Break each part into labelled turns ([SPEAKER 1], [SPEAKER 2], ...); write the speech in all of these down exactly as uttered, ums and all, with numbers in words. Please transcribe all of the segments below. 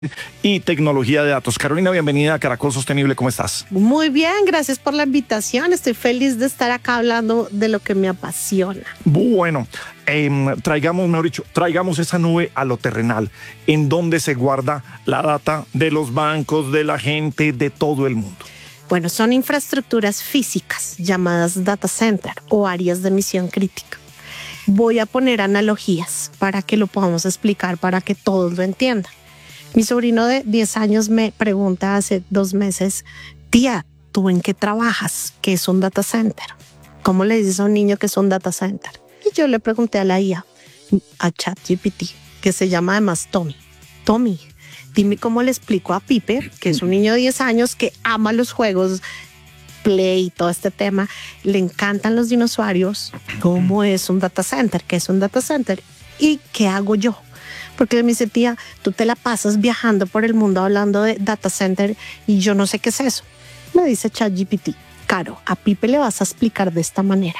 [SPEAKER 1] y tecnología de datos. Carolina, bienvenida a Caracol Sostenible, ¿cómo estás?
[SPEAKER 2] Muy bien, gracias por la invitación. Estoy feliz de estar acá hablando de lo que me apasiona.
[SPEAKER 1] Bueno, eh, traigamos, mejor dicho, traigamos esa nube a lo terrenal, en donde se guarda la data de los bancos, de la gente, de todo el mundo.
[SPEAKER 2] Bueno, son infraestructuras físicas llamadas data center o áreas de misión crítica. Voy a poner analogías para que lo podamos explicar, para que todos lo entiendan. Mi sobrino de diez años me pregunta hace dos meses, tía, ¿tú en qué trabajas? ¿Qué es un data center? ¿Cómo le dices a un niño que es un data center? Y yo le pregunté a la I A, a ChatGPT, que se llama además Tommy. Tommy, dime cómo le explico a Pipe, que es un niño de diez años que ama los juegos, Play y todo este tema, le encantan los dinosaurios, ¿cómo es un data center? ¿Qué es un data center? ¿Y qué hago yo? Porque me dice, tía, tú te la pasas viajando por el mundo hablando de data center y yo no sé qué es eso. Me dice ChatGPT, Caro, a Pipe le vas a explicar de esta manera.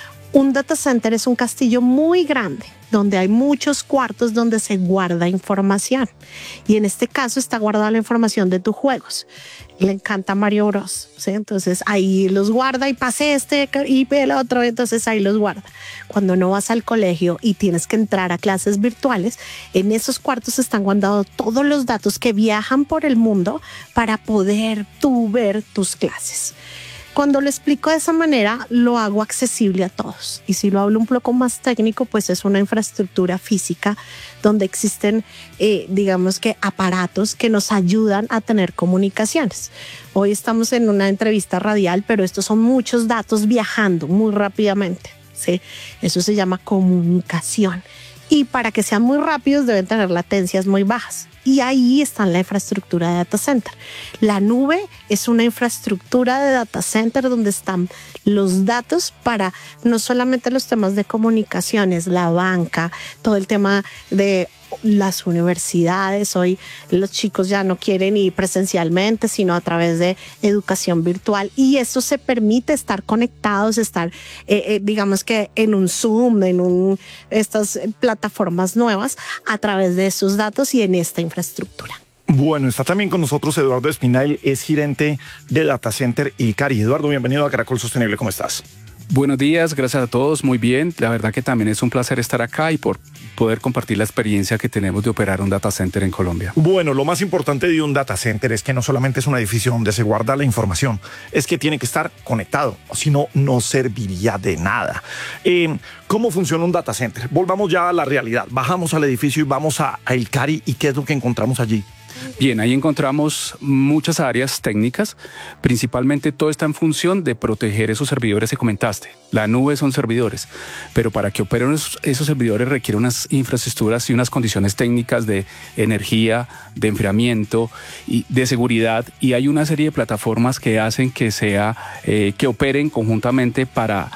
[SPEAKER 2] Un data center es un castillo muy grande donde hay muchos cuartos donde se guarda información. Y en este caso está guardada la información de tus juegos. Le encanta Mario Bros, ¿sí? Entonces ahí los guarda y pase este y el otro, entonces ahí los guarda. Cuando no vas al colegio y tienes que entrar a clases virtuales, en esos cuartos están guardados todos los datos que viajan por el mundo para poder tú ver tus clases. Cuando lo explico de esa manera, lo hago accesible a todos. Y si lo hablo un poco más técnico, pues es una infraestructura física donde existen, eh, digamos que aparatos que nos ayudan a tener comunicaciones. Hoy estamos en una entrevista radial, pero estos son muchos datos viajando muy rápidamente, ¿sí? Eso se llama comunicación. Y para que sean muy rápidos deben tener latencias muy bajas. Y ahí está la infraestructura de data center. La nube es una infraestructura de data center donde están los datos para no solamente los temas de comunicaciones, la banca, todo el tema de las universidades. Hoy los chicos ya no quieren ir presencialmente, sino a través de educación virtual. Y eso se permite estar conectados, estar, eh, eh, digamos que en un Zoom, en un, estas plataformas nuevas, a través de esos datos y en esta infraestructura.
[SPEAKER 1] Bueno, está también con nosotros Eduardo Espinal, es gerente de Data Center y Cari. Eduardo, bienvenido a Caracol Sostenible, ¿cómo estás?
[SPEAKER 3] Buenos días, gracias a todos, muy bien. La verdad que también es un placer estar acá y por poder compartir la experiencia que tenemos de operar un data center en Colombia.
[SPEAKER 1] Bueno, lo más importante de un data center es que no solamente es un edificio donde se guarda la información, es que tiene que estar conectado, si no, no serviría de nada. Eh, ¿Cómo funciona un data center? Volvamos ya a la realidad. Bajamos al edificio y vamos a, a El Cari, ¿y qué es lo que encontramos allí?
[SPEAKER 3] Bien, ahí encontramos muchas áreas técnicas, principalmente todo está en función de proteger esos servidores que comentaste. La nube son servidores, pero para que operen esos, esos servidores requiere unas infraestructuras y unas condiciones técnicas de energía, de enfriamiento y de seguridad, y hay una serie de plataformas que hacen que, sea, eh, que operen conjuntamente para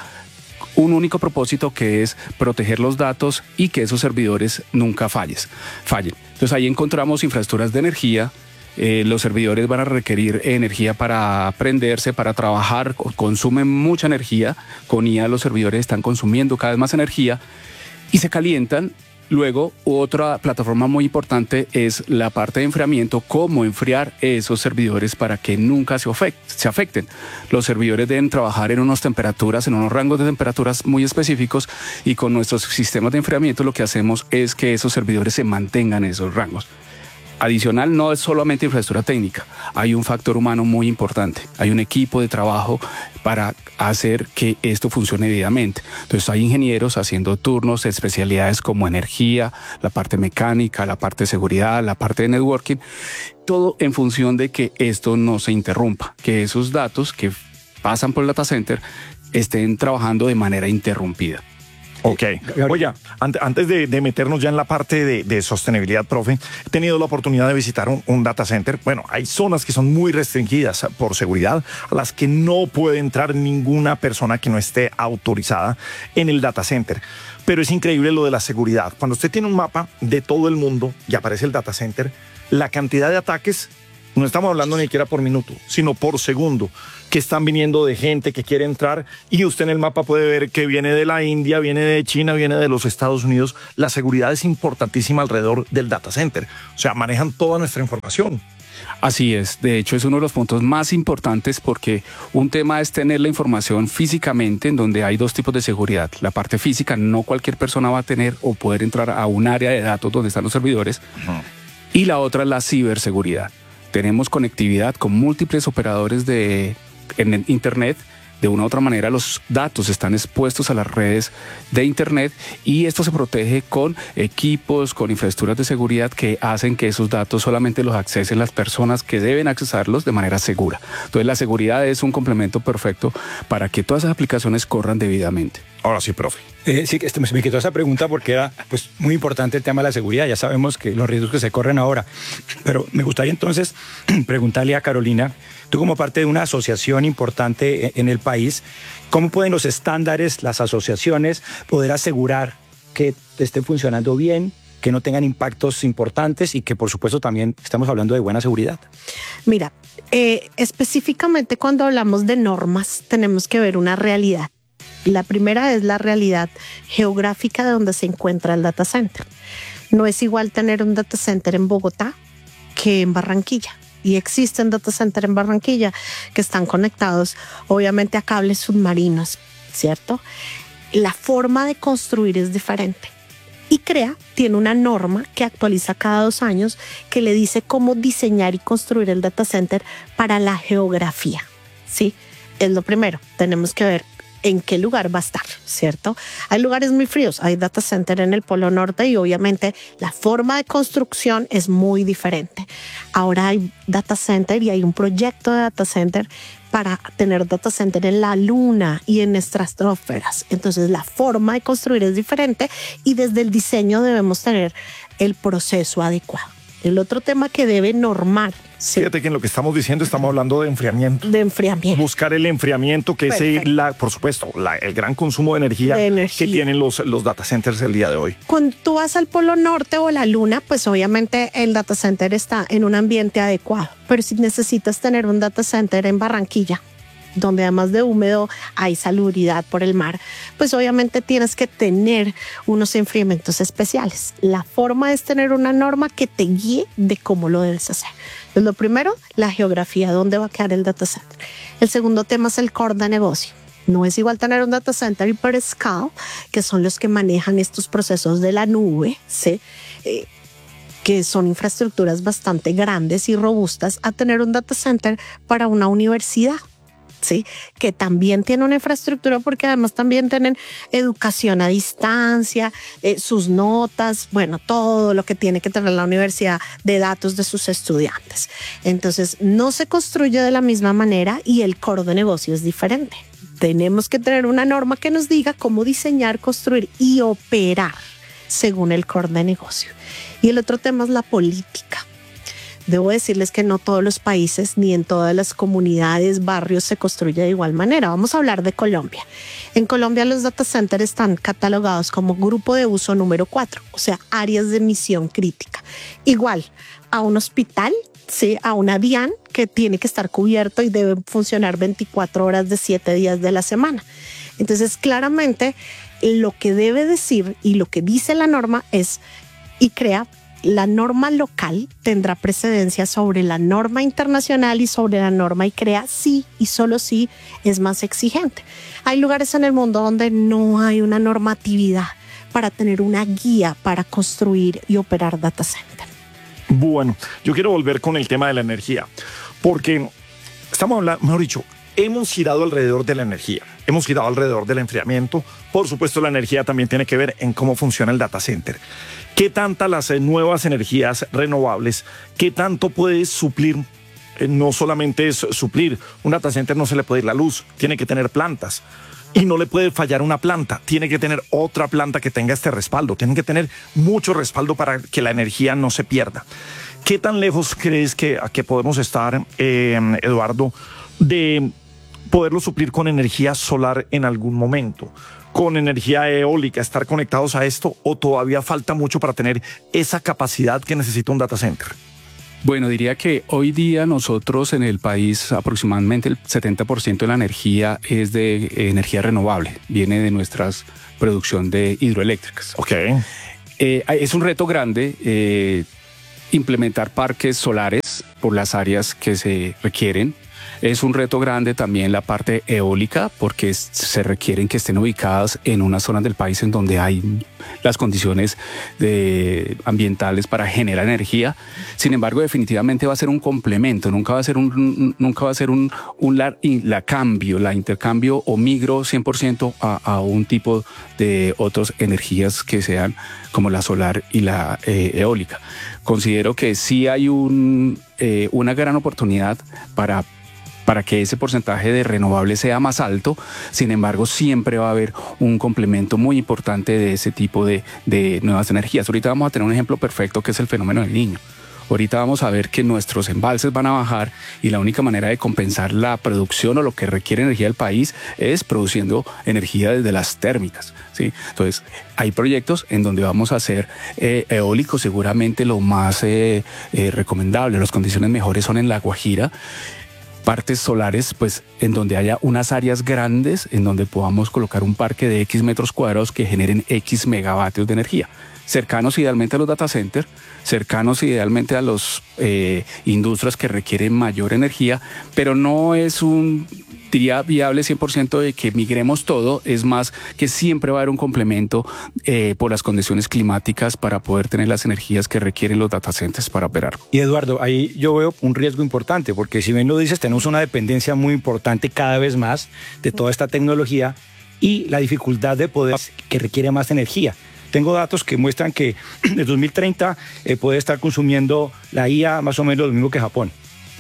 [SPEAKER 3] un único propósito, que es proteger los datos y que esos servidores nunca falles, fallen. Entonces ahí encontramos infraestructuras de energía. Eh, los servidores van a requerir energía para prenderse, para trabajar, consumen mucha energía. Con I A los servidores están consumiendo cada vez más energía y se calientan. Luego, otra plataforma muy importante es la parte de enfriamiento, cómo enfriar esos servidores para que nunca se afecten. Los servidores deben trabajar en unas temperaturas, en unos rangos de temperaturas muy específicos, y con nuestros sistemas de enfriamiento lo que hacemos es que esos servidores se mantengan en esos rangos. Adicional, no es solamente infraestructura técnica, hay un factor humano muy importante, hay un equipo de trabajo para hacer que esto funcione debidamente. Entonces hay ingenieros haciendo turnos de especialidades como energía, la parte mecánica, la parte de seguridad, la parte de networking, todo en función de que esto no se interrumpa, que esos datos que pasan por el data center estén trabajando de manera interrumpida.
[SPEAKER 1] Ok. Oye, antes de, de meternos ya en la parte de, de sostenibilidad, profe, he tenido la oportunidad de visitar un, un data center. Bueno, hay zonas que son muy restringidas por seguridad, a las que no puede entrar ninguna persona que no esté autorizada en el data center. Pero es increíble lo de la seguridad. Cuando usted tiene un mapa de todo el mundo y aparece el data center, la cantidad de ataques No estamos hablando ni siquiera por minuto, sino por segundo, que están viniendo de gente que quiere entrar y usted en el mapa puede ver que viene de la India, viene de China, viene de los Estados Unidos. La seguridad es importantísima alrededor del data center. O sea, manejan toda nuestra información.
[SPEAKER 3] Así es, de hecho es uno de los puntos más importantes porque un tema es tener la información físicamente, en donde hay dos tipos de seguridad. La parte física, no cualquier persona va a tener o poder entrar a un área de datos donde están los servidores. Uh-huh. Y la otra es la ciberseguridad. Tenemos conectividad con múltiples operadores de en Internet. De una u otra manera los datos están expuestos a las redes de Internet y esto se protege con equipos, con infraestructuras de seguridad que hacen que esos datos solamente los accesen las personas que deben accesarlos de manera segura. Entonces la seguridad es un complemento perfecto para que todas esas aplicaciones corran debidamente.
[SPEAKER 1] Ahora sí, profe.
[SPEAKER 4] Eh, sí, este, me quitó esa pregunta porque era pues, muy importante el tema de la seguridad. Ya sabemos que los riesgos que se corren ahora. Pero me gustaría entonces preguntarle a Carolina, tú como parte de una asociación importante en el país, ¿cómo pueden los estándares, las asociaciones, poder asegurar que esté funcionando bien, que no tengan impactos importantes y que por supuesto también estamos hablando de buena seguridad?
[SPEAKER 2] Mira, eh, específicamente cuando hablamos de normas tenemos que ver una realidad. La primera es la realidad geográfica de donde se encuentra el data center. No es igual tener un data center en Bogotá que en Barranquilla. Y existen data centers en Barranquilla que están conectados obviamente a cables submarinos, ¿cierto? La forma de construir es diferente. Y CREA tiene una norma que actualiza cada dos años que le dice cómo diseñar y construir el data center para la geografía, ¿sí? Es lo primero, tenemos que ver en qué lugar va a estar, ¿cierto? Hay lugares muy fríos, hay data center en el Polo Norte y obviamente la forma de construcción es muy diferente. Ahora hay data center y hay un proyecto de data center para tener data center en la Luna y en estratosferas. Entonces la forma de construir es diferente y desde el diseño debemos tener el proceso adecuado. El otro tema que debe normar. ¿Sí?
[SPEAKER 1] Fíjate que en lo que estamos diciendo estamos hablando de enfriamiento.
[SPEAKER 2] De enfriamiento.
[SPEAKER 1] Buscar el enfriamiento, que Perfecto. es, la, por supuesto, la, el gran consumo de energía, de energía que tienen los, los data centers el día de hoy.
[SPEAKER 2] Cuando tú vas al Polo Norte o la Luna, pues obviamente el data center está en un ambiente adecuado. Pero si necesitas tener un data center en Barranquilla, donde además de húmedo hay salubridad por el mar, pues obviamente tienes que tener unos enfriamientos especiales. La forma es tener una norma que te guíe de cómo lo debes hacer. Entonces, lo primero, la geografía, dónde va a quedar el data center. El segundo tema es el core de negocio. No es igual tener un data center hyperscale, que son los que manejan estos procesos de la nube, ¿sí? Eh, que son infraestructuras bastante grandes y robustas, a tener un data center para una universidad. ¿Sí? Que también tiene una infraestructura porque además también tienen educación a distancia, eh, sus notas, bueno, todo lo que tiene que tener la universidad de datos de sus estudiantes. Entonces, no se construye de la misma manera y el core de negocio es diferente. Tenemos que tener una norma que nos diga cómo diseñar, construir y operar según el core de negocio. Y el otro tema es la política. Debo decirles que no todos los países ni en todas las comunidades, barrios se construye de igual manera. Vamos a hablar de Colombia. En Colombia los data centers están catalogados como grupo de uso número cuatro, o sea, áreas de misión crítica. Igual a un hospital, ¿sí? A una DIAN que tiene que estar cubierto y debe funcionar veinticuatro horas de siete días de la semana. Entonces, claramente, lo que debe decir y lo que dice la norma es, y CREA, la norma local tendrá precedencia sobre la norma internacional y sobre la norma y CREA sí y solo sí es más exigente. Hay lugares en el mundo donde no hay una normatividad para tener una guía para construir y operar data center.
[SPEAKER 1] Bueno, yo quiero volver con el tema de la energía, porque estamos hablando, mejor dicho, hemos girado alrededor de la energía, hemos girado alrededor del enfriamiento. Por supuesto, la energía también tiene que ver en cómo funciona el data center. ¿Qué tantas las nuevas energías renovables, qué tanto puede suplir? Eh, no solamente es suplir, un data center no se le puede ir la luz, tiene que tener plantas. Y no le puede fallar una planta, tiene que tener otra planta que tenga este respaldo, tienen que tener mucho respaldo para que la energía no se pierda. ¿Qué tan lejos crees que, a que podemos estar, eh, Eduardo, de poderlo suplir con energía solar en algún momento? ¿Con energía eólica, estar conectados a esto, o todavía falta mucho para tener esa capacidad que necesita un data center?
[SPEAKER 3] Bueno, diría que hoy día nosotros en el país aproximadamente el setenta por ciento de la energía es de eh, energía renovable, viene de nuestra producción de hidroeléctricas.
[SPEAKER 1] Ok.
[SPEAKER 3] Eh, es un reto grande eh, implementar parques solares por las áreas que se requieren. Es un reto grande también la parte eólica porque es, se requieren que estén ubicadas en unas zonas del país en donde hay las condiciones de, ambientales para generar energía. Sin embargo, definitivamente va a ser un complemento, nunca va a ser un, nunca va a ser un, un la, la cambio, la intercambio o migro cien por ciento a, a un tipo de otras energías que sean como la solar y la eh, eólica. Considero que sí hay un, eh, una gran oportunidad para para que ese porcentaje de renovables sea más alto. Sin embargo, siempre va a haber un complemento muy importante de ese tipo de, de nuevas energías. Ahorita vamos a tener un ejemplo perfecto que es el fenómeno del Niño. Ahorita vamos a ver que nuestros embalses van a bajar y la única manera de compensar la producción o lo que requiere energía del país es produciendo energía desde las térmicas, ¿sí? Entonces, hay proyectos en donde vamos a hacer eh, eólico, seguramente lo más eh, eh, recomendable. Las condiciones mejores son en La Guajira. Partes solares, pues en donde haya unas áreas grandes en donde podamos colocar un parque de X metros cuadrados que generen X megavatios de energía. Cercanos idealmente a los data centers, cercanos idealmente a las eh, industrias que requieren mayor energía, pero no es un diría viable cien por ciento de que migremos todo, es más que siempre va a haber un complemento eh, por las condiciones climáticas para poder tener las energías que requieren los data centers para operar.
[SPEAKER 4] Y Eduardo, ahí yo veo un riesgo importante, porque si bien lo dices, tenemos una dependencia muy importante cada vez más de toda esta tecnología y la dificultad de poder que requiere más energía. Tengo datos que muestran que en dos mil treinta eh, puede estar consumiendo la I A más o menos lo mismo que Japón.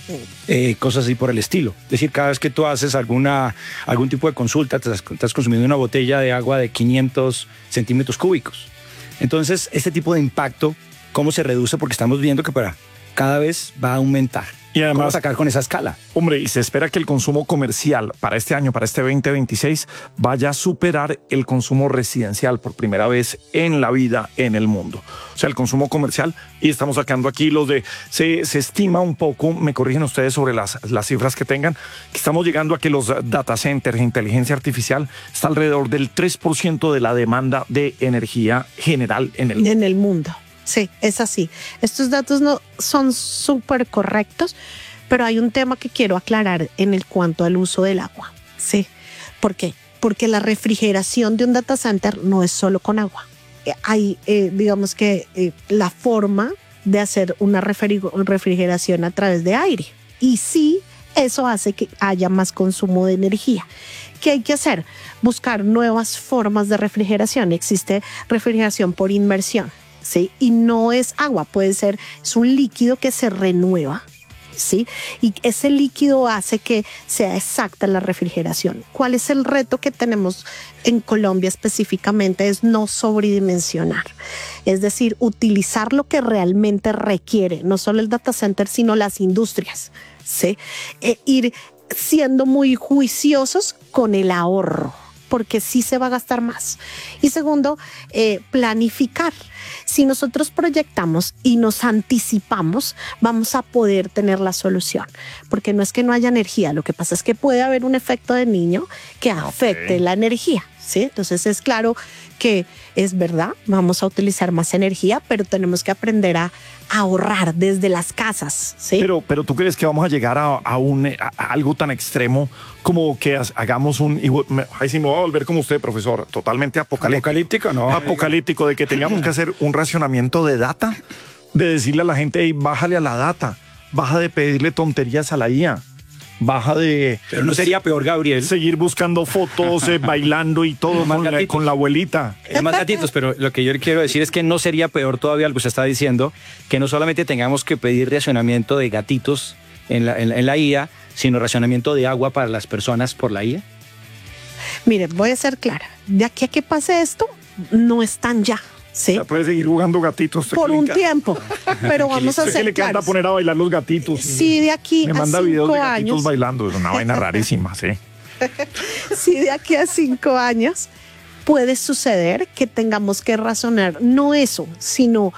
[SPEAKER 4] Eh, cosas así por el estilo. Es decir, cada vez que tú haces alguna, algún tipo de consulta, te estás, estás consumiendo una botella de agua de quinientos centímetros cúbicos. Entonces, este tipo de impacto, ¿cómo se reduce? Porque estamos viendo que para cada vez va a aumentar.
[SPEAKER 1] Y además,
[SPEAKER 4] ¿cómo sacar con esa escala?
[SPEAKER 1] Hombre, y se espera que el consumo comercial para este año, para este veinte veintiséis, vaya a superar el consumo residencial por primera vez en la vida en el mundo. O sea, el consumo comercial, y estamos sacando aquí los de, se, se estima un poco, me corrigen ustedes sobre las, las cifras que tengan, que estamos llegando a que los data centers de inteligencia artificial está alrededor del tres por ciento de la demanda de energía general en el mundo.
[SPEAKER 2] En el mundo. Sí, es así. Estos datos no son súper correctos, pero hay un tema que quiero aclarar en el cuanto al uso del agua. Sí. ¿Por qué? Porque la refrigeración de un data center no es solo con agua. Hay, eh, digamos que eh, la forma de hacer una refrigeración a través de aire. Y sí, eso hace que haya más consumo de energía. ¿Qué hay que hacer? Buscar nuevas formas de refrigeración. Existe refrigeración por inmersión. ¿Sí? Y no es agua, puede ser, es un líquido que se renueva, ¿sí? Y ese líquido hace que sea exacta la refrigeración. ¿Cuál es el reto que tenemos en Colombia específicamente? Es no sobredimensionar, es decir, utilizar lo que realmente requiere, no solo el data center, sino las industrias, ¿sí? E ir siendo muy juiciosos con el ahorro, porque sí se va a gastar más. Y segundo, eh, planificar. Si nosotros proyectamos y nos anticipamos, vamos a poder tener la solución. Porque no es que no haya energía, lo que pasa es que puede haber un efecto de niño que afecte okay. la energía, ¿sí? Entonces es claro que es verdad, vamos a utilizar más energía, pero tenemos que aprender a ahorrar desde las casas, ¿sí?
[SPEAKER 1] Pero, pero ¿tú crees que vamos a llegar a, a, un, a, a algo tan extremo como que hagamos un... Ahí sí me voy a volver como usted, profesor, totalmente apocalíptico.
[SPEAKER 4] Apocalíptico, no.
[SPEAKER 1] Apocalíptico, de que tengamos que hacer un racionamiento de data, de decirle a la gente, hey, bájale a la data, baja de pedirle tonterías a la I A. Baja de...
[SPEAKER 4] Pero no sería peor, Gabriel.
[SPEAKER 1] Seguir buscando fotos, eh, bailando y todo con la, con la abuelita.
[SPEAKER 4] Es más gatitos, pero lo que yo quiero decir es que no sería peor todavía lo que usted está diciendo, que no solamente tengamos que pedir racionamiento de gatitos en la, en, en la I A, sino racionamiento de agua para las personas por la I A.
[SPEAKER 2] Mire, voy a ser clara. De aquí a que pase esto, no están ya. ¿Sí?
[SPEAKER 1] Ya puede seguir jugando gatitos.
[SPEAKER 2] Por un tiempo, pero vamos a hacer
[SPEAKER 1] que le encanta
[SPEAKER 2] claros.
[SPEAKER 1] poner a bailar los gatitos.
[SPEAKER 2] Sí, de aquí
[SPEAKER 1] Me
[SPEAKER 2] a
[SPEAKER 1] manda
[SPEAKER 2] cinco
[SPEAKER 1] videos de gatitos
[SPEAKER 2] años,
[SPEAKER 1] bailando, es una vaina rarísima, sí.
[SPEAKER 2] Sí, de aquí a cinco años puede suceder que tengamos que razonar no eso, sino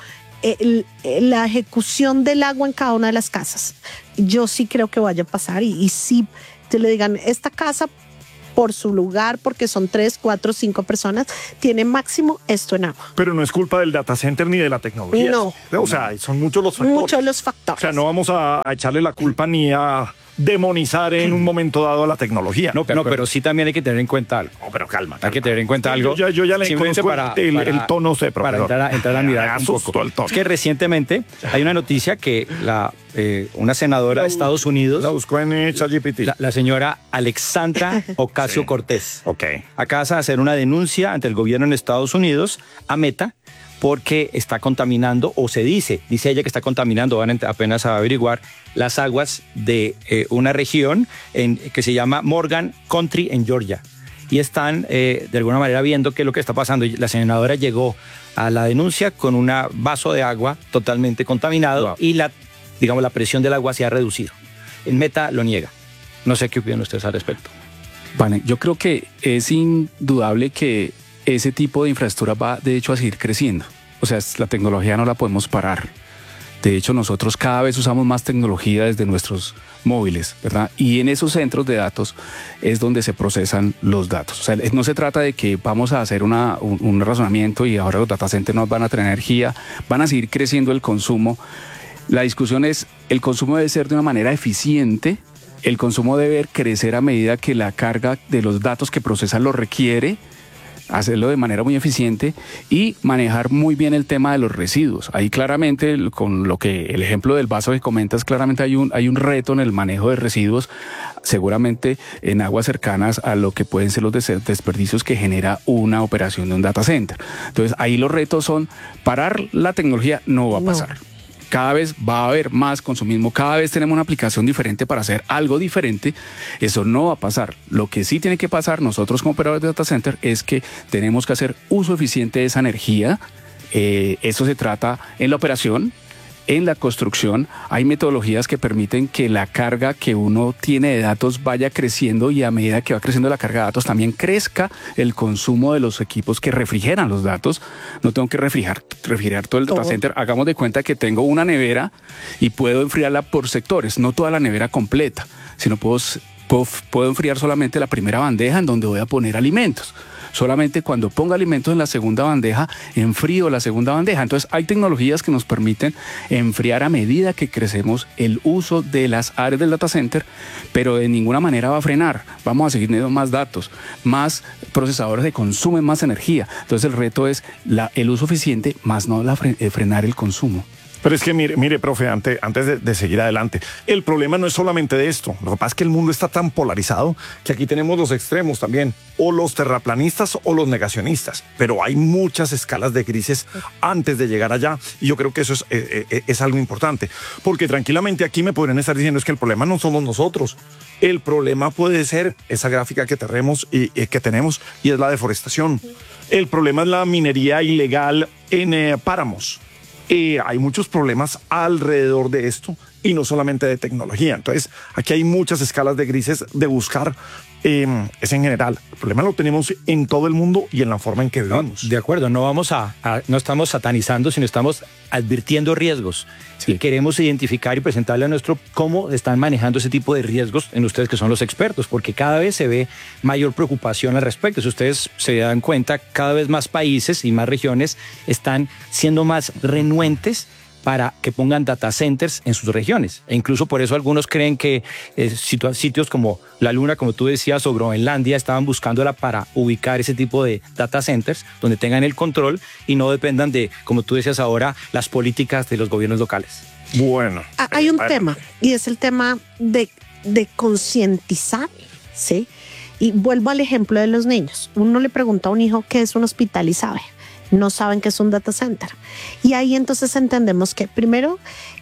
[SPEAKER 2] el, el, la ejecución del agua en cada una de las casas. Yo sí creo que vaya a pasar y, y sí te le digan, esta casa por su lugar, porque son tres, cuatro, cinco personas, tiene máximo esto en agua.
[SPEAKER 1] Pero no es culpa del data center ni de la tecnología.
[SPEAKER 2] No.
[SPEAKER 1] O sea, son muchos los factores.
[SPEAKER 2] Muchos los factores.
[SPEAKER 1] O sea, no vamos a echarle la culpa ni a demonizar en un momento dado a la tecnología.
[SPEAKER 4] No, no, pero sí también hay que tener en cuenta algo.
[SPEAKER 1] No, pero calma, calma.
[SPEAKER 4] Hay que tener en cuenta algo.
[SPEAKER 1] Yo, yo ya le
[SPEAKER 4] simplemente
[SPEAKER 1] conozco
[SPEAKER 4] para,
[SPEAKER 1] el,
[SPEAKER 4] para,
[SPEAKER 1] el tono, sé,
[SPEAKER 4] para
[SPEAKER 1] profesor.
[SPEAKER 4] entrar a, entrar a mirar un poco.
[SPEAKER 1] El tono.
[SPEAKER 4] Es que recientemente hay una noticia que la, eh, una senadora de Estados Unidos,
[SPEAKER 1] La buscó en ChatGPT.
[SPEAKER 4] la, la señora Alexandra Ocasio-Cortez,
[SPEAKER 1] Ok.
[SPEAKER 4] acaba de hacer una denuncia ante el gobierno en Estados Unidos a Meta porque está contaminando, o se dice, dice ella que está contaminando, van a apenas a averiguar, las aguas de eh, una región en, que se llama Morgan Country en Georgia. Y están eh, de alguna manera viendo qué es lo que está pasando. Y la senadora llegó a la denuncia con un vaso de agua totalmente contaminado. Wow. Y la, digamos, la presión del agua se ha reducido. El Meta lo niega. No sé qué opinan ustedes al respecto.
[SPEAKER 3] Vale, yo creo que es indudable que ese tipo de infraestructura va de hecho a seguir creciendo. O sea, la tecnología no la podemos parar. De hecho, nosotros cada vez usamos más tecnología desde nuestros móviles, ¿verdad? Y en esos centros de datos es donde se procesan los datos. O sea, no se trata de que vamos a hacer una, un, un razonamiento y ahora los data centers nos van a tener energía, van a seguir creciendo el consumo. La discusión es, el consumo debe ser de una manera eficiente, el consumo debe crecer a medida que la carga de los datos que procesan lo requiere, hacerlo de manera muy eficiente y manejar muy bien el tema de los residuos. Ahí claramente, con lo que el ejemplo del vaso que comentas, claramente hay un, hay un reto en el manejo de residuos, seguramente en aguas cercanas a lo que pueden ser los desperdicios que genera una operación de un data center. Entonces ahí los retos son, parar la tecnología no va a pasar. No. Cada vez va a haber más consumismo, cada vez tenemos una aplicación diferente para hacer algo diferente, eso no va a pasar. Lo que sí tiene que pasar nosotros como operadores de data center es que tenemos que hacer uso eficiente de esa energía, eh, eso se trata en la operación, en la construcción. Hay metodologías que permiten que la carga que uno tiene de datos vaya creciendo y a medida que va creciendo la carga de datos también crezca el consumo de los equipos que refrigeran los datos. No tengo que refrigerar, refrigerar todo el data center. Hagamos de cuenta que tengo una nevera y puedo enfriarla por sectores, no toda la nevera completa, sino puedo, puedo, puedo enfriar solamente la primera bandeja en donde voy a poner alimentos. Solamente cuando ponga alimentos en la segunda bandeja, enfrío la segunda bandeja. Entonces hay tecnologías que nos permiten enfriar a medida que crecemos el uso de las áreas del data center, pero de ninguna manera va a frenar. Vamos a seguir teniendo más datos, más procesadores que consumen más energía. Entonces el reto es la, el uso eficiente, más no la fre, eh, frenar el consumo.
[SPEAKER 1] Pero es que mire, mire profe, antes, antes de, de seguir adelante, el problema no es solamente de esto. Lo que pasa es que el mundo está tan polarizado que aquí tenemos los extremos también, o los terraplanistas o los negacionistas. Pero hay muchas escalas de grises antes de llegar allá y yo creo que eso es, eh, eh, es algo importante. Porque tranquilamente aquí me podrían estar diciendo es que el problema no somos nosotros. El problema puede ser esa gráfica que tenemos y, y, que tenemos y es la deforestación. El problema es la minería ilegal en eh, páramos. Eh, hay muchos problemas alrededor de esto y no solamente de tecnología. Entonces, aquí hay muchas escalas de grises de buscar. Eh, es en general. El problema lo tenemos en todo el mundo y en la forma en que vivimos.
[SPEAKER 4] No, de acuerdo, no vamos a, a no estamos satanizando, sino estamos advirtiendo riesgos. Sí. Y queremos identificar y presentarle a nuestro cómo están manejando ese tipo de riesgos en ustedes que son los expertos, porque cada vez se ve mayor preocupación al respecto. Si ustedes se dan cuenta, cada vez más países y más regiones están siendo más renuentes para que pongan data centers en sus regiones. E incluso por eso algunos creen que eh, sitios como la Luna, como tú decías, o Groenlandia, estaban buscándola para ubicar ese tipo de data centers donde tengan el control y no dependan de, como tú decías ahora, las políticas de los gobiernos locales.
[SPEAKER 1] Bueno.
[SPEAKER 2] Hay un tema, y es el tema de, de concientizar, ¿sí? Y vuelvo al ejemplo de los niños. Uno le pregunta a un hijo qué es un hospital y sabe. No saben que es un data center. Y ahí entonces entendemos que primero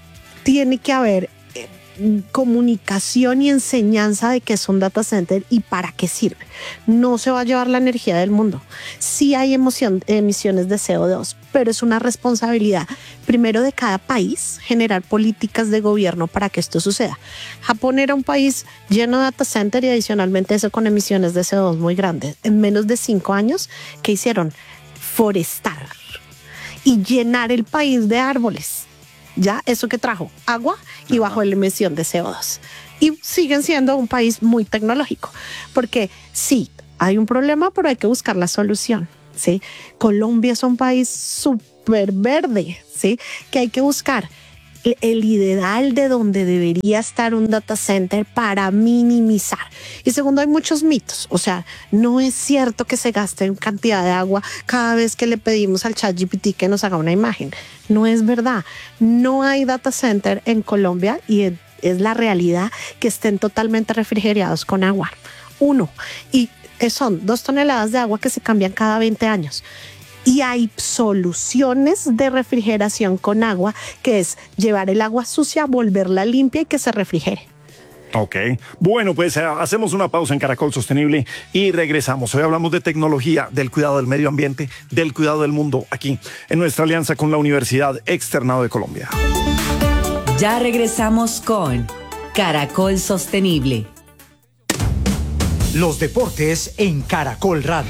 [SPEAKER 2] tiene que haber eh, comunicación y enseñanza de qué es un data center y para qué sirve. No se va a llevar la energía del mundo. Sí hay emoción, emisiones de C O dos, pero es una responsabilidad primero de cada país generar políticas de gobierno para que esto suceda. Japón era un país lleno de data center y adicionalmente eso con emisiones de C O dos muy grandes. En menos de cinco años, ¿qué hicieron? Forestar. y llenar el país de árboles. Ya, eso que trajo agua y
[SPEAKER 1] Ajá.
[SPEAKER 2] bajó la emisión de C O dos. Y siguen siendo un país muy tecnológico, porque sí, hay un problema, pero hay que buscar la solución, ¿sí? Colombia es un país súper verde, ¿sí? Que hay que buscar el ideal de donde debería estar un data center para minimizar. Y segundo, hay muchos mitos. O sea, no es cierto que se gaste en cantidad de agua cada vez que le pedimos al ChatGPT que nos haga una imagen. No es verdad. No hay data center en Colombia y es la realidad que estén totalmente refrigerados con agua. Uno. Y son dos toneladas de agua que se cambian cada veinte años. Y hay soluciones de refrigeración con agua, que es llevar el agua sucia, volverla limpia y que se refrigere.
[SPEAKER 1] Ok, bueno, pues eh, hacemos una pausa en Caracol Sostenible y regresamos. Hoy hablamos de tecnología, del cuidado del medio ambiente, del cuidado del mundo, aquí en nuestra alianza con la Universidad Externado de Colombia.
[SPEAKER 5] Ya regresamos con Caracol Sostenible.
[SPEAKER 6] Los deportes en Caracol Radio.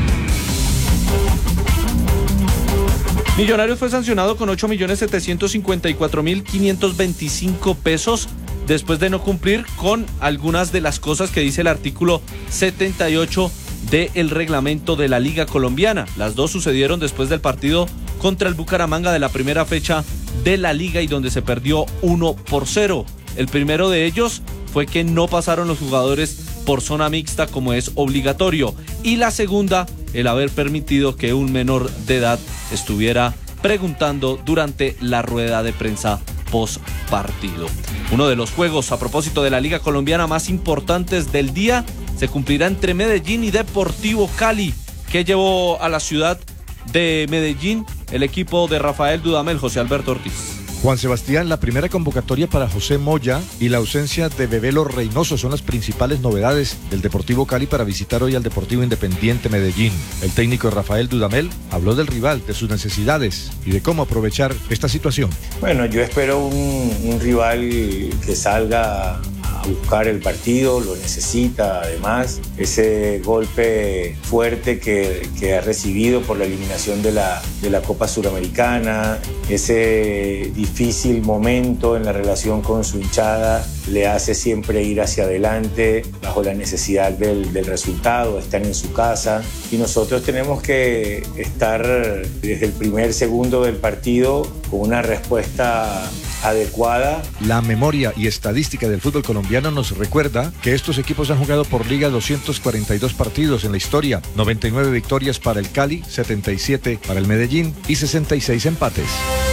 [SPEAKER 7] Millonarios fue sancionado con ocho millones setecientos cincuenta y cuatro mil quinientos veinticinco pesos después de no cumplir con algunas de las cosas que dice el artículo setenta y ocho del reglamento de la Liga Colombiana. Las dos sucedieron después del partido contra el Bucaramanga de la primera fecha de la Liga y donde se perdió uno por cero. El primero de ellos fue que no pasaron los jugadores por zona mixta como es obligatorio, y la segunda, el haber permitido que un menor de edad estuviera preguntando durante la rueda de prensa post partido. Uno de los juegos a propósito de la Liga Colombiana más importantes del día se cumplirá entre Medellín y Deportivo Cali, que llevó a la ciudad de Medellín el equipo de Rafael Dudamel. José Alberto Ortiz.
[SPEAKER 8] Juan Sebastián, la primera convocatoria para José Moya y la ausencia de Bebelo Reynoso son las principales novedades del Deportivo Cali para visitar hoy al Deportivo Independiente Medellín. El técnico Rafael Dudamel habló del rival, de sus necesidades y de cómo aprovechar esta situación.
[SPEAKER 9] Bueno, yo espero un, un rival que salga a buscar el partido, lo necesita además, ese golpe fuerte que, que ha recibido por la eliminación de la, de la Copa Suramericana, ese difícil momento en la relación con su hinchada, le hace siempre ir hacia adelante bajo la necesidad del, del resultado, están en su casa y nosotros tenemos que estar desde el primer segundo del partido con una respuesta adecuada.
[SPEAKER 8] La memoria y estadística del fútbol colombiano nos recuerda que estos equipos han jugado por liga doscientos cuarenta y dos partidos en la historia, noventa y nueve victorias para el Cali, setenta y siete para el Medellín y sesenta y seis empates.